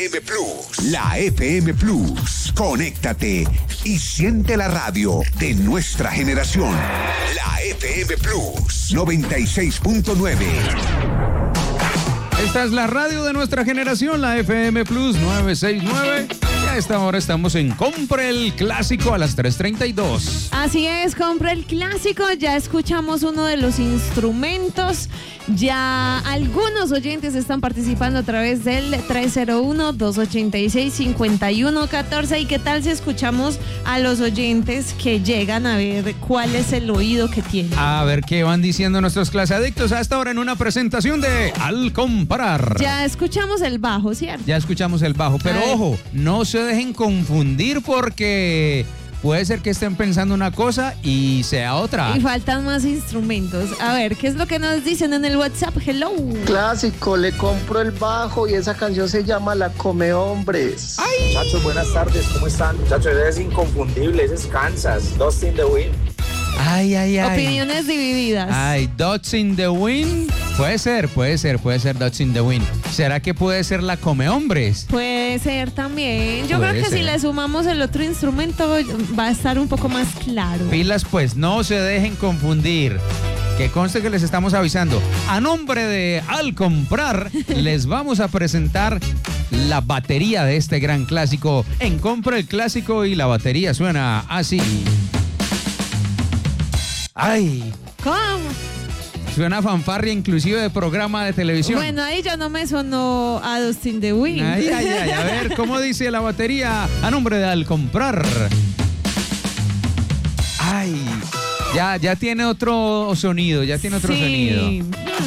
FM Plus. La FM Plus. Conéctate y siente la radio de nuestra generación. La FM Plus 96.9. Esta es la radio de nuestra generación, la FM Plus 969. Y a esta hora estamos en Compre el Clásico a las 3:32. Así es, Compre el Clásico. Ya escuchamos uno de los instrumentos. Ya algunos oyentes están participando a través del 301-286-5114. ¿Y qué tal si escuchamos a los oyentes que llegan a ver cuál es el oído que tienen? A ver qué van diciendo nuestros claseadictos a esta hora en una presentación de Al Comparar. Ya escuchamos el bajo, ¿cierto? Ya escuchamos el bajo, pero ojo, no se dejen confundir porque puede ser que estén pensando una cosa y sea otra. Y faltan más instrumentos. A ver, ¿qué es lo que nos dicen en el WhatsApp? Hello. Clásico, le compro el bajo y esa canción se llama La Come Hombres. ¡Ay! Muchachos, buenas tardes, ¿cómo están? Muchachos, ese es inconfundible, ese es Kansas, Dust in the Wind. Ay, ay, ay. Opiniones divididas. Ay, Dots in the Wind. Puede ser Dots in the Wind. ¿Será que puede ser La Come Hombres? Puede ser también. Yo Puede creo que ser. si le sumamos el otro instrumento va a estar un poco más claro. Pilas pues, no se dejen confundir. Que conste que les estamos avisando. A nombre de Al Comprar, les vamos a presentar la batería de este gran clásico. En Compra el Clásico y la batería suena así. ¡Ay! ¿Cómo? Suena fanfarria inclusive de programa de televisión. Bueno, ahí ya no me sonó a Dustin the Wind. Ay, ay, ay. A ver, ¿cómo dice la batería a nombre de Al Comprar? Ay, ya tiene otro sonido, Sí.